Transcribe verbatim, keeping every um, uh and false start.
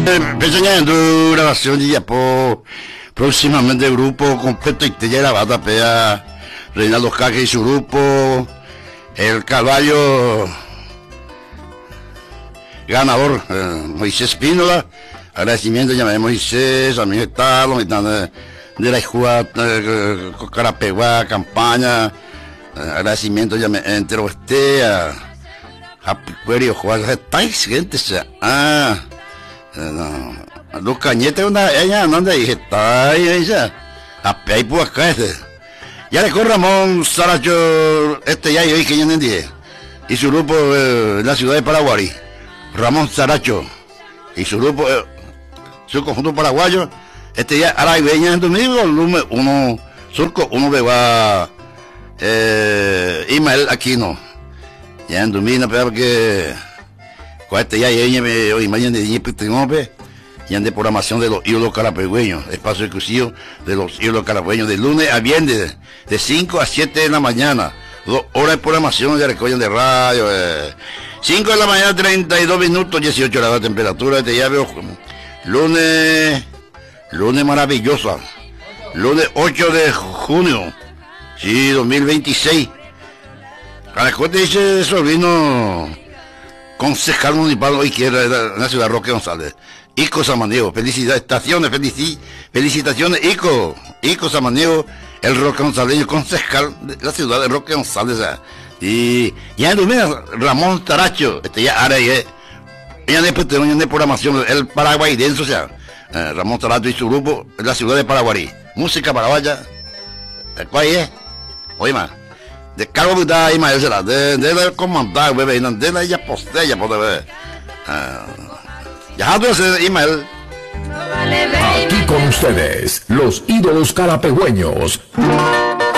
Empezando grabación de Yapo, próximamente grupo completo y te llega la batapea, Reinaldo Caque y su grupo, el caballo ganador, eh, Moisés Pínola, agradecimiento ya a Moisés, a mi estado, de, de la Ijua, eh, Carapeguá, campaña, eh, agradecimiento ya me entero este, a Picuerio, Juan, estáis gente, ah, no, los cañetes una ella no dije está ahí ella ahí pues acá este ya le con Ramón Saracho este ya yo que ya no dije y su grupo eh, en la ciudad de Paraguay Ramón Saracho y su grupo eh, su conjunto paraguayo este ya ahora veña en domingo uno surco uno le va eh, Ismael Aquino ya en domingo pero que este ya ya hoy mañana de ya de programación de los ídolos carapegüeños, espacio exclusivo de los ídolos carapegüeños de lunes a viernes de cinco a siete de la mañana, dos horas de programación de recogen de radio, eh, cinco de la mañana treinta y dos minutos, dieciocho grados de temperatura, este ya veo lunes, lunes maravillosa, lunes ocho de junio, sí, dos mil veintiséis, Caracote dice Sobrino concejal municipal hoy quiere en la ciudad de Roque González. Ico Samaniego, felicidades, estaciones, felici, felicitaciones, Ico, Ico Samaniego, el Roque González, concejal de la ciudad de Roque González. Y ya en Dumina, Ramón Taracho, este ya ahora ya, ya después de de programación, el Paraguay denso, o sea, eh, Ramón Taracho y su grupo en la ciudad de Paraguay. Música paraguaya, ¿cuál es? Oye más. De cargo de ahí más será de de la comandar bebé de la ya postella por ver ya dos email aquí con ustedes los ídolos carapegüeños.